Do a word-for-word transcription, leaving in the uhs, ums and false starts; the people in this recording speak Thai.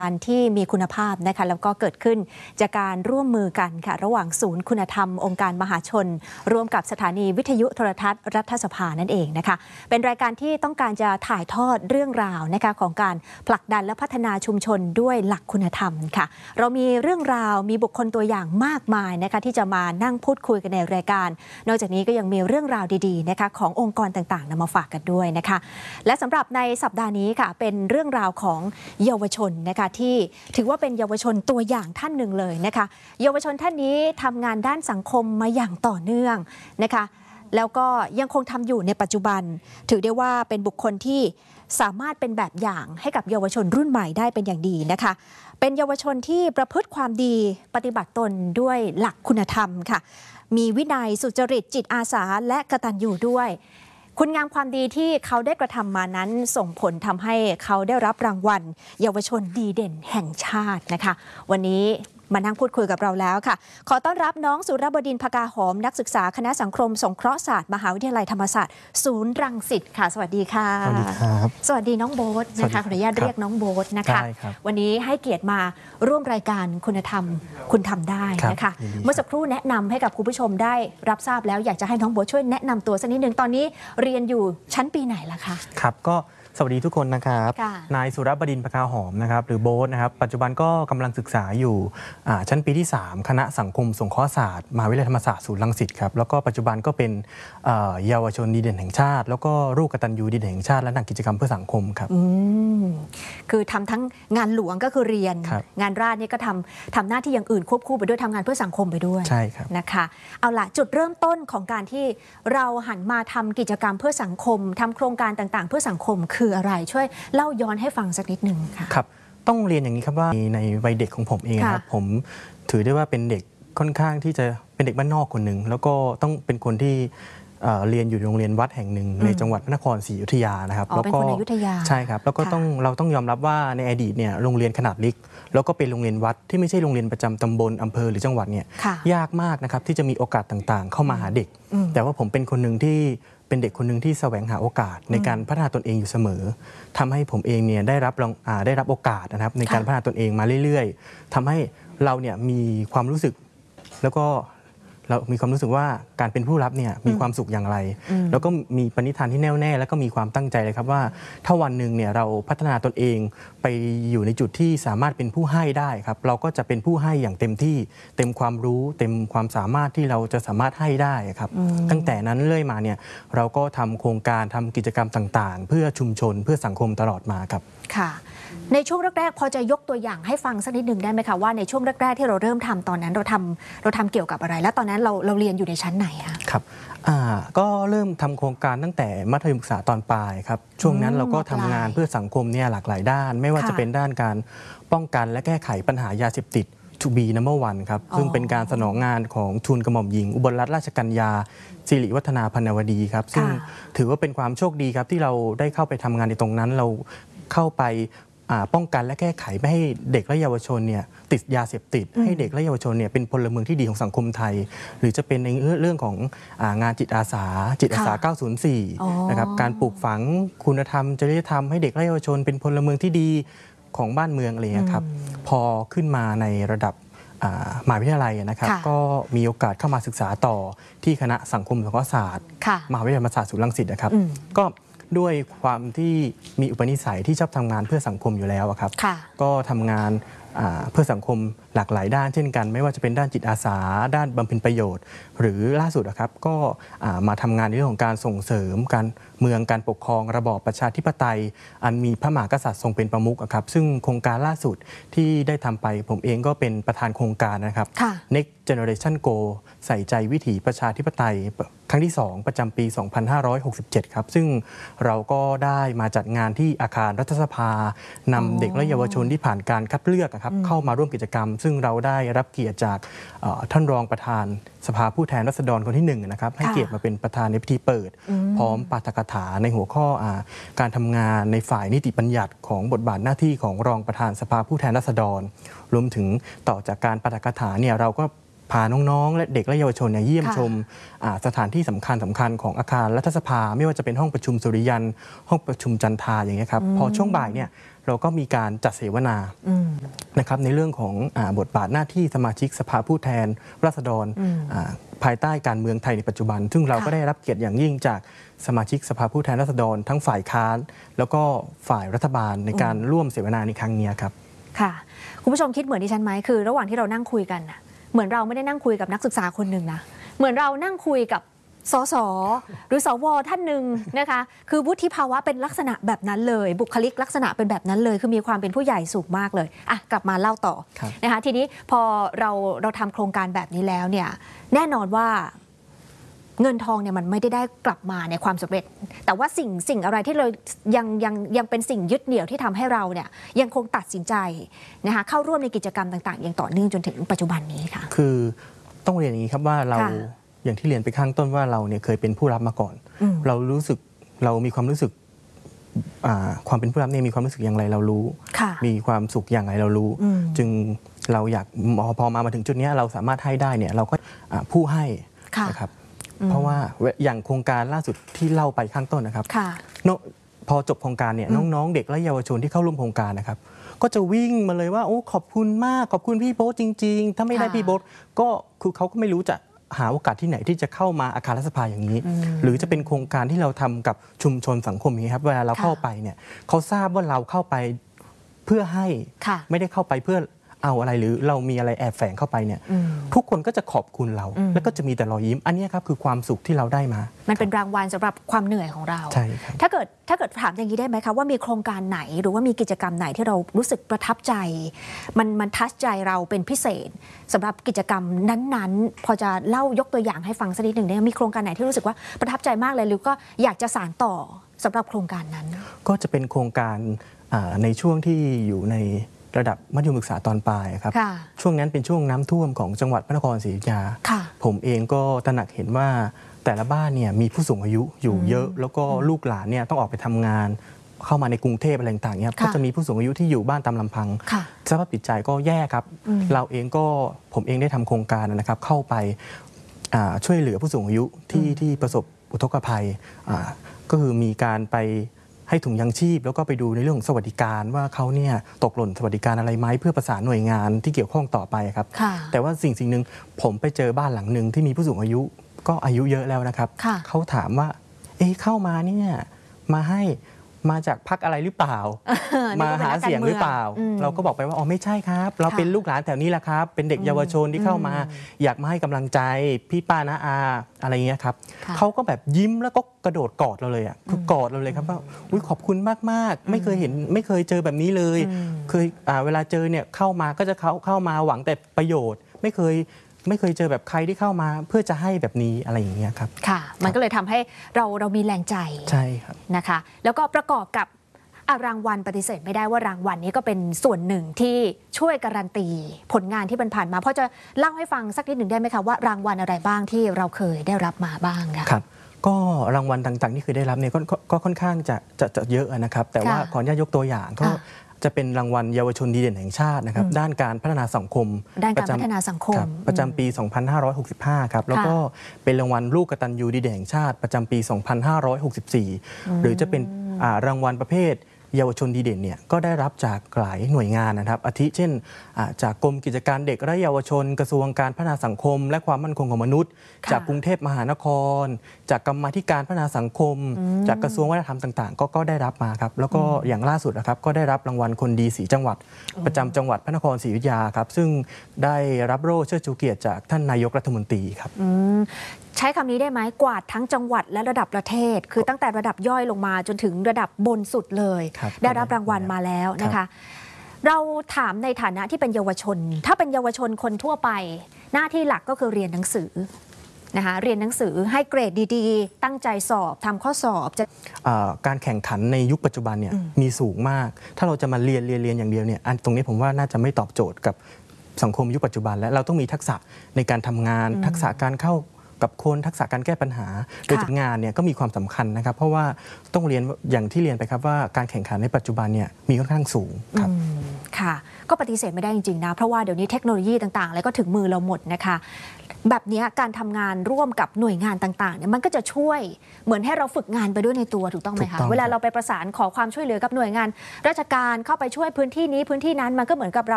การที่มีคุณภาพนะคะแล้วก็เกิดขึ้นจากการร่วมมือกันค่ะระหว่างศูนย์คุณธรรมองค์การมหาชนร่วมกับสถานีวิทยุโทรทัศน์รัฐสภานั่นเองนะคะเป็นรายการที่ต้องการจะถ่ายทอดเรื่องราวนะคะของการผลักดันและพัฒนาชุมชนด้วยหลักคุณธรรมค่ะเรามีเรื่องราวมีบุคคลตัวอย่างมากมายนะคะที่จะมานั่งพูดคุยกันในรายการนอกจากนี้ก็ยังมีเรื่องราวดีๆนะคะขององค์กรต่างๆนำมาฝากกันด้วยนะคะและสำหรับในสัปดาห์นี้ค่ะเป็นเรื่องราวของเยาวชนนะคะที่ถือว่าเป็นเยาวชนตัวอย่างท่านหนึ่งเลยนะคะเยาวชนท่านนี้ทำงานด้านสังคมมาอย่างต่อเนื่องนะคะแล้วก็ยังคงทำอยู่ในปัจจุบันถือได้ว่าเป็นบุคคลที่สามารถเป็นแบบอย่างให้กับเยาวชนรุ่นใหม่ได้เป็นอย่างดีนะคะเป็นเยาวชนที่ประพฤติความดีปฏิบัติตนด้วยหลักคุณธรรมค่ะมีวินัยสุจริตจิตอาสาและกตัญญูด้วยคุณงามความดีที่เขาได้กระทำมานั้นส่งผลทำให้เขาได้รับรางวัลเยาวชนดีเด่นแห่งชาตินะคะวันนี้มานั่งพูดคุยกับเราแล้วค่ะขอต้อนรับน้องสุรบดินทร์ ภกาหอมนักศึกษาคณะสังคมสงเคราะห์ศาสตร์มหาวิทยาลัยธรรมศาสตร์ศูนย์รังสิตค่ะสวัสดีค่ะสวัสดีครับสวัสดีน้องโบ๊ทนะคะขออนุญาตเรียกน้องโบ๊ทนะคะวันนี้ให้เกียรติมาร่วมรายการคุณธรรมคุณทำได้นะคะเมื่อสักครู่แนะนำให้กับคุณผู้ชมได้รับทราบแล้วอยากจะให้น้องโบ๊ทช่วยแนะนำตัวสักนิดนึงตอนนี้เรียนอยู่ชั้นปีไหนล่ะคะครับก็สวัสดีทุกคนนะครับนายสุรบดินทร์ ภกาหอมนะครับหรือโบ๊ทนะครับปัจจุบันก็กำลังศึกษาอยู่ชั้นปีที่สามคณะสังคมสงเคราะห์ศาสตร์มหาวิทยาลัยธรรมศาสตร์ศูนย์รังสิตครับแล้วก็ปัจจุบันก็เป็นเยาวชนดีเด่นแห่งชาติแล้วก็ลูกกตัญญูดีเด่นแห่งชาติและนักกิจกรรมเพื่อสังคมครับคือทำทั้งงานหลวงก็คือเรียนงานราชนี่ก็ทำทำหน้าที่อย่างอื่นควบคู่ไปด้วยทำงานเพื่อสังคมไปด้วยใช่ครับนะคะเอาล่ะจุดเริ่มต้นของการที่เราหันมาทำกิจกรรมเพื่อสังคมทำโครงการต่างๆเพื่อสังคมคืออะไรช่วยเล่าย้อนให้ฟังสักนิดหนึ่งค่ะครับต้องเรียนอย่างนี้ครับว่าในวัยเด็กของผมเองครับผมถือได้ว่าเป็นเด็กค่อนข้างที่จะเป็นเด็กบ้านนอกคนหนึ่งแล้วก็ต้องเป็นคนที่เรียนอยู่โรงเรียนวัดแห่งหนึ่งในจังหวัดพระนครศรีอยุธยานะครับแล้วก็เป็นคนอยุธยาใช่ครับแล้วก็ต้องเราต้องยอมรับว่าในอดีตเนี่ยโรงเรียนขนาดเล็กแล้วก็เป็นโรงเรียนวัดที่ไม่ใช่โรงเรียนประจำตำบลอำเภอหรือจังหวัดเนี่ยยากมากนะครับที่จะมีโอกาสต่างๆเข้ามาหาเด็กแต่ว่าผมเป็นคนหนึ่งที่เป็นเด็กคนหนึ่งที่แสวงหาโอกาสในการพัฒนาตนเองอยู่เสมอทำให้ผมเองเนี่ยได้รับได้รับโอกาสนะครับในการพัฒนาตนเองมาเรื่อยๆทำให้เราเนี่ยมีความรู้สึกแล้วก็เรามีความรู้สึกว่าการเป็นผู้รับเนี่ยมีความสุขอย่างไรแล้วก็มีปณิธานที่แน่วแน่แล้วก็มีความตั้งใจเลยครับว่าถ้าวันหนึ่งเนี่ยเราพัฒนาตนเองไปอยู่ในจุดที่สามารถเป็นผู้ให้ได้ครับเราก็จะเป็นผู้ให้อย่างเต็มที่เต็มความรู้เต็มความสามารถที่เราจะสามารถให้ได้ครับตั้งแต่นั้นเรื่อยมาเนี่ยเราก็ทำโครงการทำกิจกรรมต่างๆเพื่อชุมชนเพื่อสังคมตลอดมาครับค่ะในช่วงแรกๆพอจะยกตัวอย่างให้ฟังสักนิดหนึ่งได้ไหมคะว่าในช่วงแรกๆที่เราเริ่มทำตอนนั้นเราทำเราทำเกี่ยวกับอะไรและตอนนั้นเราเราเรียนอยู่ในชั้นไหนคะครับอ่าก็เริ่มทำโครงการตั้งแต่มัธยมศึกษาตอนปลายครับช่วงนั้นเราก็ทำงานเพื่อสังคมเนี่ยหลากหลายด้านไม่ว่าจะเป็นด้านการป้องกันและแก้ไขปัญหายาเสพติด ทู บี นัมเบอร์ วันครับซึ่งเป็นการสนองงานของทูลกระหม่อมหญิงอุบลรัตนราชกัญญาสิริวัฒนาพรรณวดีครับซึ่งถือว่าเป็นความโชคดีครับที่เราได้เข้าไปทำงานในตรงนั้นเราเข้าไปป้องกันและแก้ไขไม่ให้เด็กและเยาวชนเนี่ยติดยาเสพติดให้เด็กและเยาวชนเนี่ยเป็นพลเมืองที่ดีของสังคมไทยหรือจะเป็นในเรื่องของงานจิตอาสาจิตอาสาเก้าศูนย์สี่นะครับการปลูกฝังคุณธรรมจริยธรรมให้เด็กและเยาวชนเป็นพลเมืองที่ดีของบ้านเมืองอะไรอย่างนี้ครับพอขึ้นมาในระดับมหาวิทยาลัยนะครับก็มีโอกาสเข้ามาศึกษาต่อที่คณะสังคมสงเคราะห์ศาสตร์มหาวิทยาลัยธรรมศาสตร์ศูนย์รังสิตนะครับก็ด้วยความที่มีอุปนิสัยที่ชอบทำงานเพื่อสังคมอยู่แล้วครับก็ทำงานเพื่อสังคมหลากหลายด้านเช่นกันไม่ว่าจะเป็นด้านจิตอาสาด้านบำเพ็ญประโยชน์หรือล่าสุดนะครับก็มาทำงานในเรื่องของการส่งเสริมการเมืองการปกครองระบอบประชาธิปไตยอันมีพระมหากษัตริย์ทรงเป็นประมุขครับซึ่งโครงการล่าสุดที่ได้ทำไปผมเองก็เป็นประธานโครงการนะครับ Next Generation Go ใส่ใจวิถีประชาธิปไตยครั้งที่สองประจำปี สองพันห้าร้อยหกสิบเจ็ด ครับซึ่งเราก็ได้มาจัดงานที่อาคารรัฐสภานำเด็กและเยาวชนที่ผ่านการคัดเลือกครับเข้ามาร่วมกิจกรรมซึ่งเราได้รับเกียรติจากท่านรองประธานสภาผู้แทนราษฎรคนที่หนึ่งนะครับให้เกียรติมาเป็นประธานในพิธีเปิดพร้อมปาฐกถาในหัวข้อการทำงานในฝ่ายนิติบัญญัติของบทบาทหน้าที่ของรองประธานสภาผู้แทนราษฎรรวมถึงต่อจากการปาฐกถาเนี่ยเราก็พาน้องๆและเด็กและเยาวชนเนี่ยเยี่ยมชมสถานที่สำคัญสำคัญของอาคารรัฐสภาไม่ว่าจะเป็นห้องประชุมสุริยันห้องประชุมจันทราอย่างเงี้ยครับพอช่วงบ่ายเนี่ยเราก็มีการจัดเสวนานะครับในเรื่องของบทบาทหน้าที่สมาชิกสภาผู้แทนราษฎรภายใต้การเมืองไทยในปัจจุบันซึ่งเราก็ได้รับเกียรติอย่างยิ่งจากสมาชิกสภาผู้แทนราษฎรทั้งฝ่ายค้านแล้วก็ฝ่ายรัฐบาลในการร่วมเสวนาในครั้งนี้ครับค่ะคุณผู้ชมคิดเหมือนดิฉันไหมคือระหว่างที่เรานั่งคุยกันน่ะเหมือนเราไม่ได้นั่งคุยกับนักศึกษาคนหนึ่งนะเหมือนเรานั่งคุยกับสสหรือสวท่านหนึ่งนะคะคือวุฒิภาวะเป็นลักษณะแบบนั้นเลยบุคลิกลักษณะเป็นแบบนั้นเลยคือมีความเป็นผู้ใหญ่สูงมากเลยอ่ะกลับมาเล่าต่อนะคะทีนี้พอเราเราทำโครงการแบบนี้แล้วเนี่ยแน่นอนว่าเงินทองเนี่ยมันไม่ได้ได้กลับมาในความสำเร็จแต่ว่าสิ่งสิ่งอะไรที่เรายังยังยังเป็นสิ่งยึดเหนี่ยวที่ทำให้เราเนี่ยยังคงตัดสินใจนะคะเข้าร่วมในกิจกรรมต่างๆอย่างต่อเนื่องจนถึงปัจจุบันนี้ค่ะคือต้องเรียนอย่างนี้ครับว่าเราอย่างที่เรียนไปข้างต้นว่าเราเนี่ยเคยเป็นผู้รับมาก่อนเรารู้สึกเรามีความรู้สึกความเป็นผู้รับเนี่ยมีความรู้สึกอย่างไรเรารู้มีความสุขอย่างไรเรารู้จึงเราอยากพอมามาถึงจุดนี้เราสามารถให้ได้เนี่ยเราก็ผู้ให้นะครับเพราะว่าอย่างโครงการล่าสุดที่เล่าไปข้างต้นนะครับพอจบโครงการเนี่ยน้องๆเด็กและเยาวชนที่เข้าร่วมโครงการนะครับก็จะวิ่งมาเลยว่าโอ้ขอบคุณมากขอบคุณพี่โบ๊ทจริงๆถ้าไม่ได้พี่โบ๊ทก็คือเขาก็ไม่รู้จะหาโอกาสที่ไหนที่จะเข้ามาอาคารรัฐสภาอย่างนี้หรือจะเป็นโครงการที่เราทำกับชุมชนสังคมอย่างนี้ครับเวลาเราเข้าไปเนี่ยเขาทราบว่าเราเข้าไปเพื่อให้ไม่ได้เข้าไปเพื่อเอาอะไรหรือเรามีอะไรแอบแฝงเข้าไปเนี่ยทุกคนก็จะขอบคุณเราแล้วก็จะมีแต่รอยยิ้มอันนี้ครับคือความสุขที่เราได้มามันเป็นรางวัลสำหรับความเหนื่อยของเราใช่ครับถ้าเกิดถ้าเกิดถามอย่างนี้ได้ไหมคะว่ามีโครงการไหนหรือว่ามีกิจกรรมไหนที่เรารู้สึกประทับใจมันมันทัชใจเราเป็นพิเศษสำหรับกิจกรรมนั้นๆพอจะเล่ายกตัวอย่างให้ฟังสักนิดหนึ่งได้มีโครงการไหนที่รู้สึกว่าประทับใจมากเลยหรือก็อยากจะสานต่อสำหรับโครงการนั้นก็จะเป็นโครงการในช่วงที่อยู่ในระดับมัธยมศึกษาตอนปลายครับช่วงนั้นเป็นช่วงน้ำท่วมของจังหวัดพระนครศรีอยุธยาผมเองก็ตระหนักเห็นว่าแต่ละบ้านเนี่ยมีผู้สูงอายุอยู่เยอะแล้วก็ลูกหลานเนี่ยต้องออกไปทำงานเข้ามาในกรุงเทพอะไรต่างๆเนี่ยก็จะมีผู้สูงอายุที่อยู่บ้านตามลำพังสภาพจิตใจก็แย่ครับเราเองก็ผมเองได้ทำโครงการนะครับเข้าไปช่วยเหลือผู้สูงอายุที่ที่ประสบอุทกภัยก็คือมีการไปให้ถุงยังชีพแล้วก็ไปดูในเรื่องของสวัสดิการว่าเขาเนี่ยตกหล่นสวัสดิการอะไรไหมเพื่อประสานหน่วยงานที่เกี่ยวข้องต่อไปครับแต่ว่าสิ่งสิ่งหนึ่งผมไปเจอบ้านหลังหนึ่งที่มีผู้สูงอายุก็อายุเยอะแล้วนะครับเขาถามว่าเอ๊ะเข้ามาเนี่ยมาให้มาจากพรรคอะไรหรือเปล่ามาหาเสียงหรือเปล่าเราก็บอกไปว่าอ๋อไม่ใช่ครับเราเป็นลูกหลานแถวนี้แหละครับเป็นเด็กเยาวชนที่เข้ามาอยากมาให้กำลังใจพี่ป้าน้าอาอะไรเงี้ยครับเขาก็แบบยิ้มแล้วก็กระโดดกอดเราเลยอ่ะคือกอดเราเลยครับว่าอุ้ยขอบคุณมากๆไม่เคยเห็นไม่เคยเจอแบบนี้เลยเคยเวลาเจอเนี่ยเข้ามาก็จะเข้าเข้ามาหวังแต่ประโยชน์ไม่เคยไม่เคยเจอแบบใครที่เข้ามาเพื่อจะให้แบบนี้อะไรอย่างเงี้ยครับค่ะมันก็เลยทำให้เราเรามีแรงใจใช่ครับนะคะแล้วก็ประกอบกับรางวัลปฏิเสธไม่ได้ว่ารางวัลนี้ก็เป็นส่วนหนึ่งที่ช่วยการันตีผลงานที่มันผ่านมาเพราะจะเล่าให้ฟังสักนิดหนึ่งได้ไหมคะว่ารางวัลอะไรบ้างที่เราเคยได้รับมาบ้างคะครับก็รางวัลต่างๆที่เคยได้รับเนี่ยก็ค่อนข้างจะจะจะเยอะนะครับแต่ว่าขออนุญาตยกตัวอย่างก็จะเป็นรางวัลเยาวชนดีเด่นแห่งชาตินะครับด้านการพัฒนาสังคมด้านการพัฒนาสังคมประจำปี สองพันห้าร้อยหกสิบห้า ครับแล้วก็เป็นรางวัลลูกกตัญญูดีเด่นแห่งชาติประจำปี สองพันห้าร้อยหกสิบสี่ หรือจะเป็นรางวัลประเภทเยาวชนดีเด่นเนี่ยก็ได้รับจากหลายหน่วยงานนะครับอาทิเช่นจากกรมกิจการเด็กและเยาวชนกระทรวงการพัฒนาสังคมและความมั่นคงของมนุษย์จากกรุงเทพมหานครจากกรรมาธิการพัฒนาสังคมจากกระทรวงวัฒนธรรมต่างๆก็ก็ได้รับมาครับแล้วก็อย่างล่าสุดนะครับก็ได้รับรางวัลคนดีสีจังหวัดประจำจังหวัดพระนครศรีอยุธยาครับซึ่งได้รับโล่เชิดชูเกียรติจากท่านนายกรัฐมนตรีครับใช้คำนี้ได้ไหมกวาดทั้งจังหวัดและระดับประเทศคือตั้งแต่ระดับย่อยลงมาจนถึงระดับบนสุดเลยได้รับรางวัลมาแล้วนะคะเราถามในฐานะที่เป็นเยาวชนถ้าเป็นเยาวชนคนทั่วไปหน้าที่หลักก็คือเรียนหนังสือนะคะเรียนหนังสือให้เกรดดีๆตั้งใจสอบทำข้อสอบจะการแข่งขันในยุคปัจจุบันเนี่ยมีสูงมากถ้าเราจะมาเรียนเรียนเรียนอย่างเดียวเนี่ยอันตรงนี้ผมว่าน่าจะไม่ตอบโจทย์กับสังคมยุคปัจจุบันและเราต้องมีทักษะในการทำงานทักษะการเข้ากับคนทักษะการแก้ปัญหาโดยจากงานเนี่ยก็มีความสำคัญนะครับเพราะว่าต้องเรียนอย่างที่เรียนไปครับว่าการแข่งขันในปัจจุบันเนี่ยมีค่อนข้างสูงครับค่ะก็ปฏิเสธไม่ได้จริงๆนะเพราะว่าเดี๋ยวนี้เทคโนโลยีต่างๆอะไรก็ถึงมือเราหมดนะคะแบบนี้การทำงานร่วมกับหน่วยงานต่างๆเนี่ยมันก็จะช่วยเหมือนให้เราฝึกงานไปด้วยในตัวถูกต้องไหมคะเวลาเราไปประสานขอความช่วยเหลือกับหน่วยงานราชการเข้าไปช่วยพื้นที่นี้พื้นที่นั้นมันก็เหมือนกับเรา